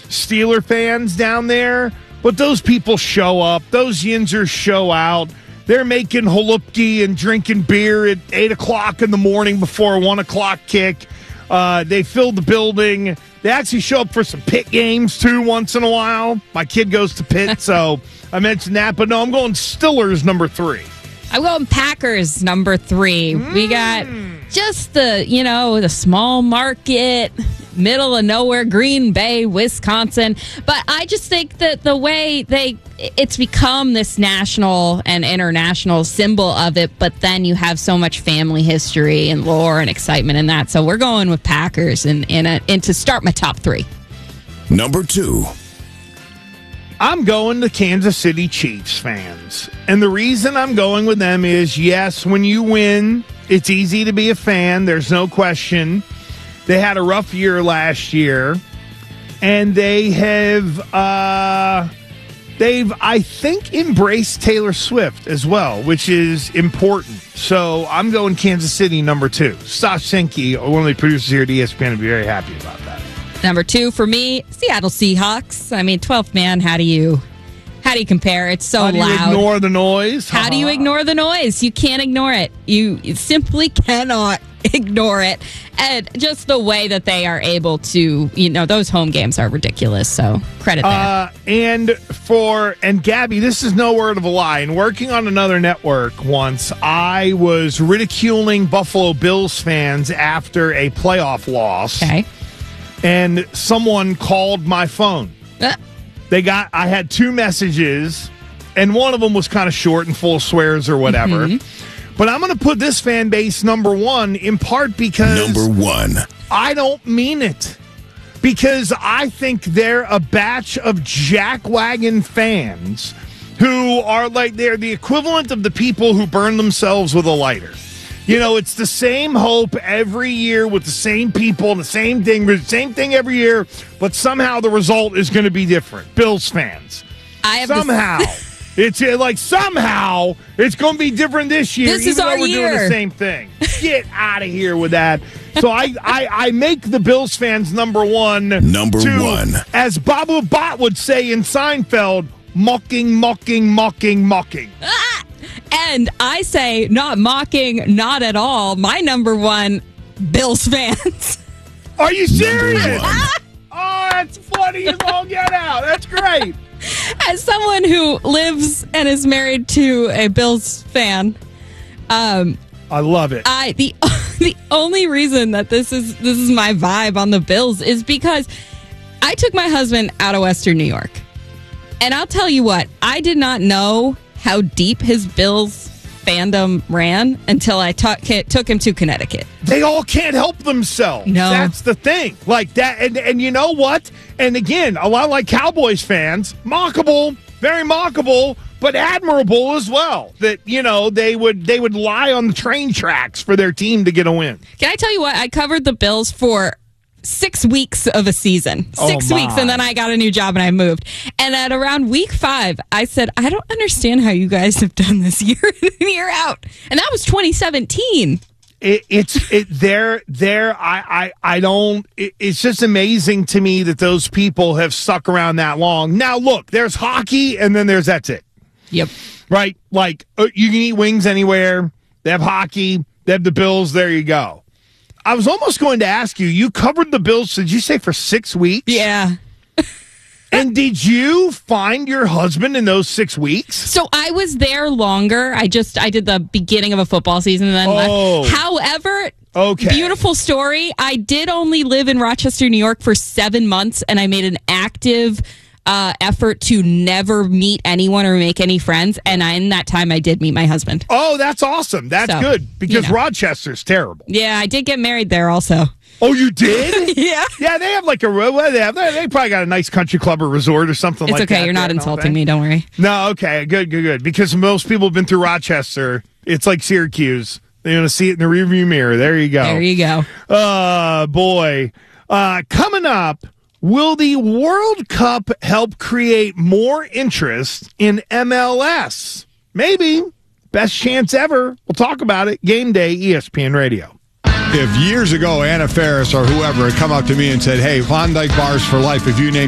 Steeler fans down there, but those people show up. Those Yinzers show out. They're making halupki and drinking beer at 8 o'clock in the morning before a 1 o'clock kick. They fill the building. They actually show up for some Pitt games, too, once in a while. My kid goes to Pitt, so I mentioned that. But no, I'm going Steelers number 3. I'm going Packers number 3. We got just the small market, middle of nowhere, Green Bay, Wisconsin. But I just think that the way it's become this national and international symbol of it, but then you have so much family history and lore and excitement in that. So we're going with Packers and to start my top 3. Number 2. I'm going to Kansas City Chiefs fans. And the reason I'm going with them is, yes, when you win, it's easy to be a fan. There's no question. They had a rough year last year. And they have, I think, embraced Taylor Swift as well, which is important. So I'm going Kansas City number 2. Stosh Senke, one of the producers here at ESPN, would be very happy about that. Number 2 for me, Seattle Seahawks. I mean, 12th man, how do you compare? It's so loud. How do you ignore the noise? How do you ignore the noise? You can't ignore it. You simply cannot ignore it. And just the way that they are able to, those home games are ridiculous. So credit there. And Gabby, this is no word of a lie. And working on another network once, I was ridiculing Buffalo Bills fans after a playoff loss. Okay. And someone called my phone. I had 2 messages, and one of them was kind of short and full of swears or whatever. Mm-hmm. But I'm going to put this fan base number 1 in part because number 1. I don't mean it. Because I think they're a batch of jackwagon fans who are they're the equivalent of the people who burn themselves with a lighter. It's the same hope every year with the same people and the same thing every year, but somehow the result is going to be different. Bills fans. Somehow it's going to be different this year, even though we're doing the same thing. Get out of here with that. So I make the Bills fans number 1. Number 1. As Babu Bot would say in Seinfeld, mocking. And I say, not mocking, not at all. My number 1, Bills fans. Are you serious? Oh, that's funny as all get out. That's great. As someone who lives and is married to a Bills fan, I love it. The only reason that this is my vibe on the Bills is because I took my husband out of Western New York. And I'll tell you what, I did not know how deep his Bills fandom ran until I took him to Connecticut. They all can't help themselves. No. That's the thing. Like that, and you know what? And again, a lot like Cowboys fans, mockable, very mockable, but admirable as well. That, they would lie on the train tracks for their team to get a win. Can I tell you what? I covered the Bills for 6 weeks of a season. 6 weeks, and then I got a new job and I moved. And at around week 5, I said, I don't understand how you guys have done this year in and year out. And that was 2017. It's just amazing to me that those people have stuck around that long. Now, look, there's hockey, and then that's it. Yep. Right? Like, you can eat wings anywhere. They have hockey. They have the Bills. There you go. I was almost going to ask you, you covered the Bills, did you say for 6 weeks? Yeah. And did you find your husband in those 6 weeks? So I was there longer. I did the beginning of a football season and then left. However, beautiful story. I did only live in Rochester, New York for 7 months, and I made an active effort to never meet anyone or make any friends. And in that time, I did meet my husband. Oh, that's awesome. That's good because Rochester's terrible. Yeah, I did get married there also. Oh, you did? Yeah. Yeah, they have like they probably got a nice country club or resort or something like that. It's okay. You're not insulting me. Don't worry. No, okay. Good. Because most people have been through Rochester. It's like Syracuse. They're going to see it in the rearview mirror. There you go. Boy. Coming up, will the World Cup help create more interest in MLS? Maybe. Best chance ever. We'll talk about it. Game Day, ESPN Radio. If years ago Anna Faris or whoever had come up to me and said, hey, Klondike Bars for life, if you name